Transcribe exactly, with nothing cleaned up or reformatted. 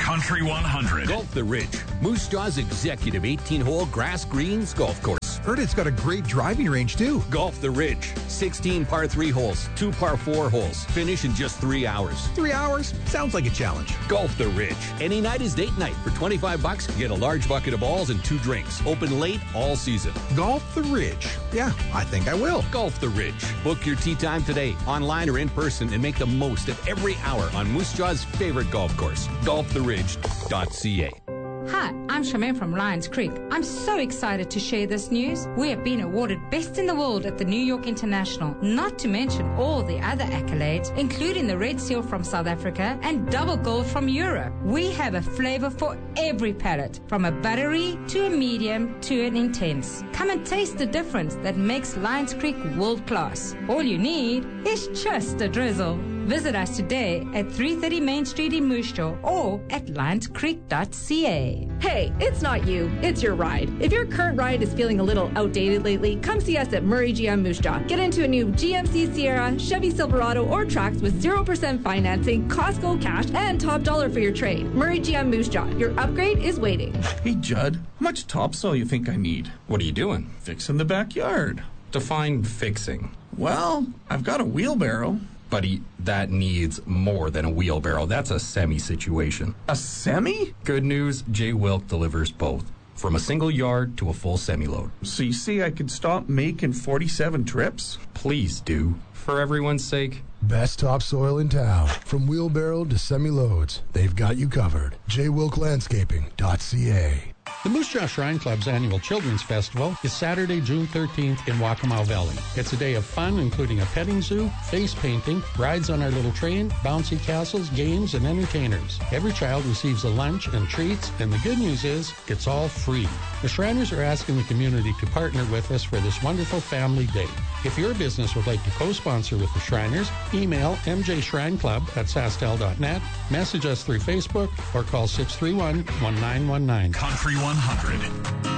Country one hundred. Golf the Ridge, Moose Jaw's executive eighteen-hole grass greens golf course. Heard it's got a great driving range, too. Golf the Ridge, sixteen par three holes, two par four holes. Finish in just three hours. Three hours? Sounds like a challenge. Golf the Ridge. Any night is date night. For twenty-five bucks, get a large bucket of balls and two drinks. Open late all season. Golf the Ridge. Yeah, I think I will. Golf the Ridge. Book your tee time today, online or in person, and make the most of every hour on Moose Jaw's favorite golf course, golf the ridge dot c a. Hi, I'm Charmaine from Lions Creek. I'm so excited to share this news. We have been awarded Best in the World at the New York International, not to mention all the other accolades, including the Red Seal from South Africa and Double Gold from Europe. We have a flavor for every palate, from a buttery to a medium to an intense. Come and taste the difference that makes Lions Creek world class. All you need is just a drizzle. Visit us today at three thirty Main Street in Moose Jaw or at lions creek dot c a. Hey, it's not you, it's your ride. If your current ride is feeling a little outdated lately, come see us at Murray G M Moose Jaw. Get into a new G M C Sierra, Chevy Silverado, or Trax with zero percent financing, Costco cash, and top dollar for your trade. Murray G M Moose Jaw, your upgrade is waiting. Hey, Judd, how much topsoil you think I need? What are you doing? Fixing the backyard. Define fixing. Well, I've got a wheelbarrow. Buddy, that needs more than a wheelbarrow. That's a semi situation. A semi? Good news, Jay Wilk delivers both. From a single yard to a full semi-load. So you see I could stop making forty-seven trips? Please do. For everyone's sake. Best topsoil in town. From wheelbarrow to semi-loads, they've got you covered. j wilk landscaping dot c a. The Moose Jaw Shrine Club's annual Children's Festival is Saturday, June thirteenth in Waccamaw Valley. It's a day of fun, including a petting zoo, face painting, rides on our little train, bouncy castles, games, and entertainers. Every child receives a lunch and treats, and the good news is, it's all free. The Shriners are asking the community to partner with us for this wonderful family day. If your business would like to co-sponsor with the Shriners, email m j shrine club at sastel dot net, message us through Facebook, or call six three one, one nine one nine. Country one hundred.